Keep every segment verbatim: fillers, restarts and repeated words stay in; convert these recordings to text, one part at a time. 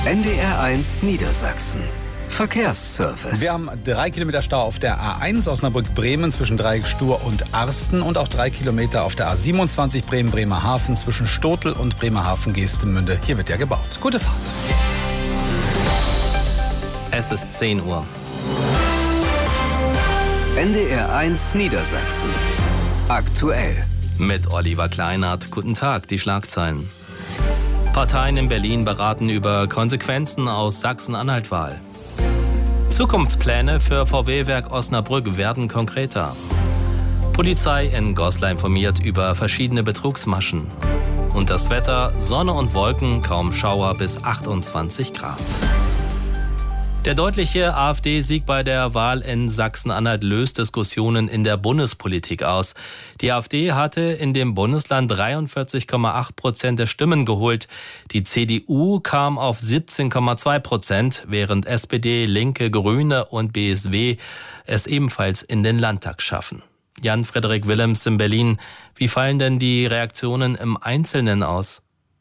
N D R eins Niedersachsen. Verkehrsservice. Wir haben drei Kilometer Stau auf der A eins Osnabrück-Bremen zwischen Dreieckstuhr und Arsten und auch drei Kilometer auf der A siebenundzwanzig Bremen-Bremerhaven zwischen Stotel und Bremerhaven-Geestemünde. Hier wird ja gebaut. Gute Fahrt. Es ist zehn Uhr. N D R eins Niedersachsen. Aktuell. Mit Oliver Kleinert. Guten Tag, die Schlagzeilen. Parteien in Berlin beraten über Konsequenzen aus Sachsen-Anhalt-Wahl. Zukunftspläne für V W-Werk Osnabrück werden konkreter. Polizei in Goslar informiert über verschiedene Betrugsmaschen. Und das Wetter, Sonne und Wolken, kaum Schauer bis achtundzwanzig Grad. Der deutliche AfD-Sieg bei der Wahl in Sachsen-Anhalt löst Diskussionen in der Bundespolitik aus. Die AfD hatte in dem Bundesland dreiundvierzig Komma acht Prozent der Stimmen geholt. Die C D U kam auf siebzehn Komma zwei Prozent, während S P D, Linke, Grüne und B S W es ebenfalls in den Landtag schaffen. Jan-Frederik Willems in Berlin. Wie fallen denn die Reaktionen im Einzelnen aus?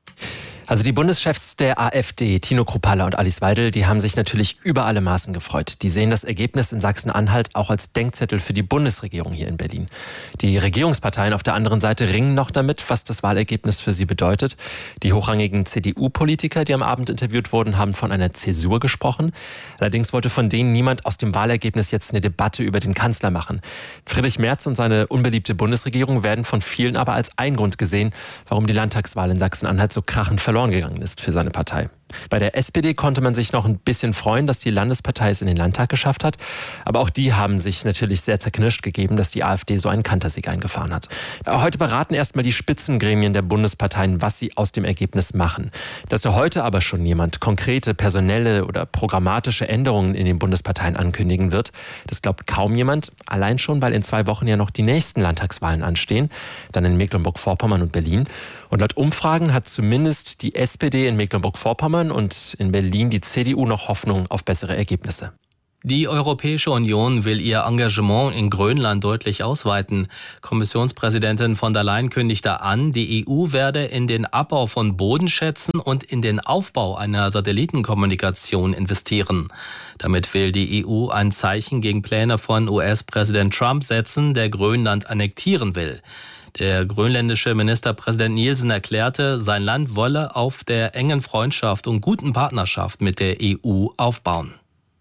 Also die Bundeschefs der AfD, Tino Kruppalla und Alice Weidel, die haben sich natürlich über alle Maßen gefreut. Die sehen das Ergebnis in Sachsen-Anhalt auch als Denkzettel für die Bundesregierung hier in Berlin. Die Regierungsparteien auf der anderen Seite ringen noch damit, was das Wahlergebnis für sie bedeutet. Die hochrangigen C D U-Politiker, die am Abend interviewt wurden, haben von einer Zäsur gesprochen. Allerdings wollte von denen niemand aus dem Wahlergebnis jetzt eine Debatte über den Kanzler machen. Friedrich Merz und seine unbeliebte Bundesregierung werden von vielen aber als ein Grund gesehen, warum die Landtagswahl in Sachsen-Anhalt so krachend verloren gegangen ist für seine Partei. Bei der S P D konnte man sich noch ein bisschen freuen, dass die Landespartei es in den Landtag geschafft hat. Aber auch die haben sich natürlich sehr zerknirscht gegeben, dass die AfD so einen Kantersieg eingefahren hat. Heute beraten erstmal die Spitzengremien der Bundesparteien, was sie aus dem Ergebnis machen. Dass da heute aber schon jemand konkrete personelle oder programmatische Änderungen in den Bundesparteien ankündigen wird, das glaubt kaum jemand. Allein schon, weil in zwei Wochen ja noch die nächsten Landtagswahlen anstehen. Dann in Mecklenburg-Vorpommern und Berlin. Und laut Umfragen hat zumindest die S P D in Mecklenburg-Vorpommern und in Berlin die C D U noch Hoffnung auf bessere Ergebnisse. Die Europäische Union will ihr Engagement in Grönland deutlich ausweiten. Kommissionspräsidentin von der Leyen kündigte an, die E U werde in den Abbau von Bodenschätzen und in den Aufbau einer Satellitenkommunikation investieren. Damit will die E U ein Zeichen gegen Pläne von U S-Präsident Trump setzen, der Grönland annektieren will. Der grönländische Ministerpräsident Nielsen erklärte, sein Land wolle auf der engen Freundschaft und guten Partnerschaft mit der E U aufbauen.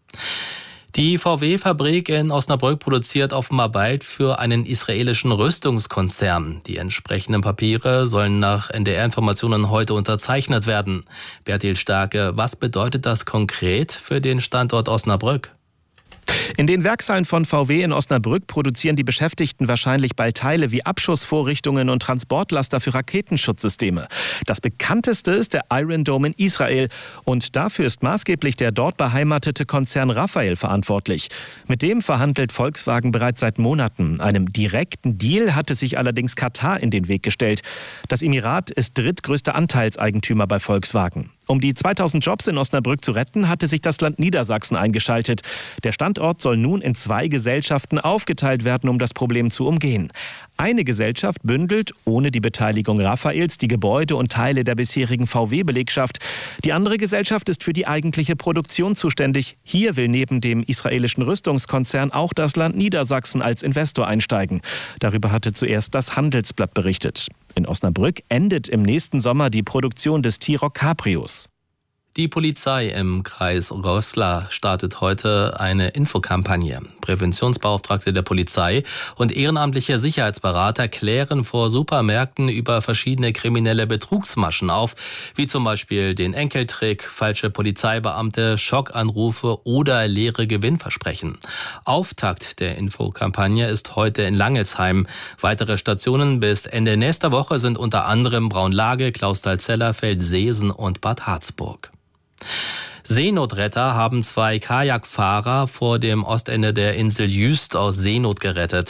Die V W-Fabrik in Osnabrück produziert offenbar bald für einen israelischen Rüstungskonzern. Die entsprechenden Papiere sollen nach N D R-Informationen heute unterzeichnet werden. Bertil Starke, was bedeutet das konkret für den Standort Osnabrück? In den Werkshallen von V W in Osnabrück produzieren die Beschäftigten wahrscheinlich bald Teile wie Abschussvorrichtungen und Transportlaster für Raketenschutzsysteme. Das bekannteste ist der Iron Dome in Israel. Und dafür ist maßgeblich der dort beheimatete Konzern Rafael verantwortlich. Mit dem verhandelt Volkswagen bereits seit Monaten. Einem direkten Deal hatte sich allerdings Katar in den Weg gestellt. Das Emirat ist drittgrößter Anteilseigentümer bei Volkswagen. Um die zweitausend Jobs in Osnabrück zu retten, hatte sich das Land Niedersachsen eingeschaltet. Der Standort soll nun in zwei Gesellschaften aufgeteilt werden, um das Problem zu umgehen. Eine Gesellschaft bündelt, ohne die Beteiligung Rafaels, die Gebäude und Teile der bisherigen V W-Belegschaft. Die andere Gesellschaft ist für die eigentliche Produktion zuständig. Hier will neben dem israelischen Rüstungskonzern auch das Land Niedersachsen als Investor einsteigen. Darüber hatte zuerst das Handelsblatt berichtet. In Osnabrück endet im nächsten Sommer die Produktion des T-Roc Cabrios. Die Polizei im Kreis Goslar startet heute eine Infokampagne. Präventionsbeauftragte der Polizei und ehrenamtliche Sicherheitsberater klären vor Supermärkten über verschiedene kriminelle Betrugsmaschen auf, wie zum Beispiel den Enkeltrick, falsche Polizeibeamte, Schockanrufe oder leere Gewinnversprechen. Auftakt der Infokampagne ist heute in Langelsheim. Weitere Stationen bis Ende nächster Woche sind unter anderem Braunlage, Clausthal-Zellerfeld, Seesen und Bad Harzburg. Seenotretter haben zwei Kajakfahrer vor dem Ostende der Insel Jüst aus Seenot gerettet.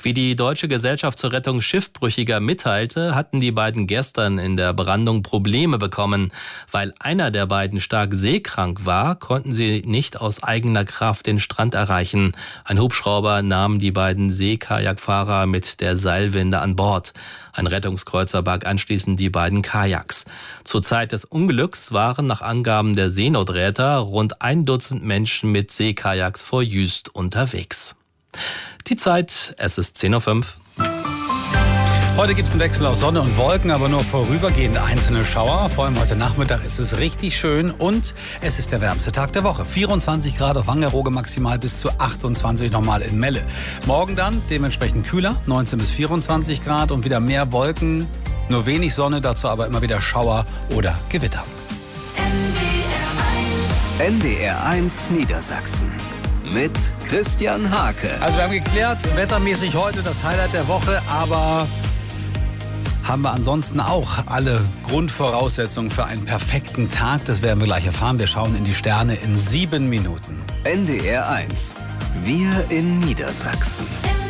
Wie die Deutsche Gesellschaft zur Rettung Schiffbrüchiger mitteilte, hatten die beiden gestern in der Brandung Probleme bekommen. Weil einer der beiden stark seekrank war, konnten sie nicht aus eigener Kraft den Strand erreichen. Ein Hubschrauber nahm die beiden Seekajakfahrer mit der Seilwinde an Bord. Ein Rettungskreuzer barg anschließend die beiden Kajaks. Zur Zeit des Unglücks waren nach Angaben der Seenotretter rund ein Dutzend Menschen mit Seekajaks vor Jüst unterwegs. Die Zeit, es ist zehn Uhr fünf. Heute gibt es einen Wechsel aus Sonne und Wolken, aber nur vorübergehend einzelne Schauer. Vor allem heute Nachmittag ist es richtig schön und es ist der wärmste Tag der Woche. vierundzwanzig Grad auf Wangerooge, maximal bis zu achtundzwanzig nochmal in Melle. Morgen dann dementsprechend kühler, neunzehn bis vierundzwanzig Grad und wieder mehr Wolken, nur wenig Sonne, dazu aber immer wieder Schauer oder Gewitter. N D R eins Niedersachsen mit Christian Hake. Also wir haben geklärt, wettermäßig heute das Highlight der Woche, aber haben wir ansonsten auch alle Grundvoraussetzungen für einen perfekten Tag. Das werden wir gleich erfahren. Wir schauen in die Sterne in sieben Minuten. N D R eins. Wir in Niedersachsen.